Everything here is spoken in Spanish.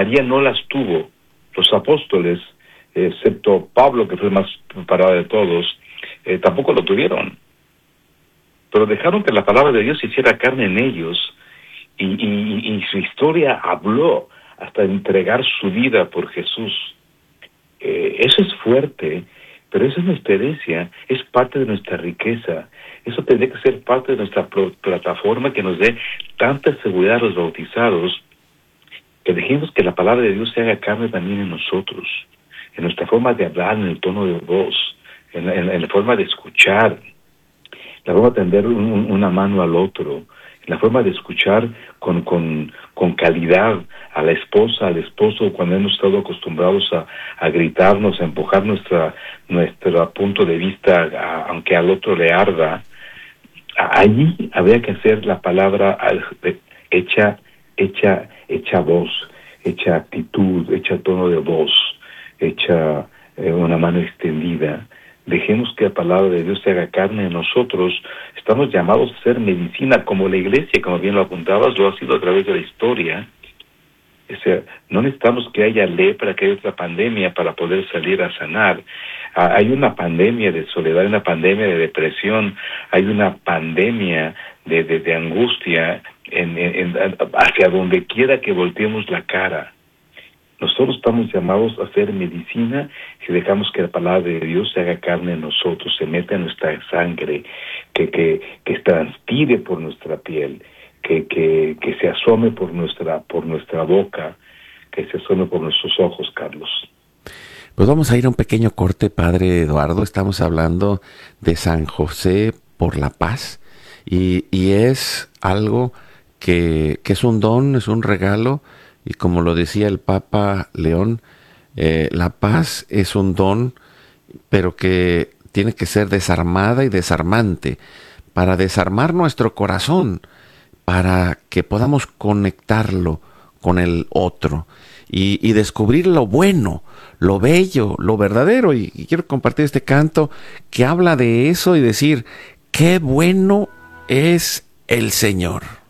María no las tuvo. Los apóstoles, excepto Pablo, que fue el más preparado de todos, tampoco lo tuvieron. Pero dejaron que la palabra de Dios se hiciera carne en ellos, y su historia habló hasta entregar su vida por Jesús. Eso es fuerte, pero esa es nuestra herencia, es parte de nuestra riqueza. Eso tendría que ser parte de nuestra plataforma que nos dé tanta seguridad a los bautizados, que dejemos que la palabra de Dios se haga carne también en nosotros, en nuestra forma de hablar, en el tono de voz, en la forma de escuchar, la forma de tender una mano al otro, la forma de escuchar con calidad a la esposa, al esposo, cuando hemos estado acostumbrados a gritarnos, a empujar nuestro punto de vista, aunque al otro le arda. Allí habría que hacer la palabra hecha voz, hecha actitud, hecha tono de voz, hecha una mano extendida. Dejemos que la palabra de Dios se haga carne en nosotros. Estamos llamados a ser medicina, como la iglesia, como bien lo apuntabas, lo ha sido a través de la historia. O sea, no necesitamos que haya lepra, que haya otra pandemia para poder salir a sanar. Hay una pandemia de soledad, una pandemia de depresión, hay una pandemia de angustia hacia donde quiera que volteemos la cara. Nosotros estamos llamados a hacer medicina si dejamos que la palabra de Dios se haga carne en nosotros, se meta en nuestra sangre, que transpire por nuestra piel, que se asome por nuestra boca, que se asome por nuestros ojos, Carlos. Pues vamos a ir a un pequeño corte, Padre Eduardo. Estamos hablando de San José por la paz, y es algo que es un don, es un regalo. Y como lo decía el Papa León, la paz es un don, pero que tiene que ser desarmada y desarmante, para desarmar nuestro corazón, para que podamos conectarlo con el otro y descubrir lo bueno, lo bello, lo verdadero. Y quiero compartir este canto que habla de eso y decir, qué bueno es el Señor.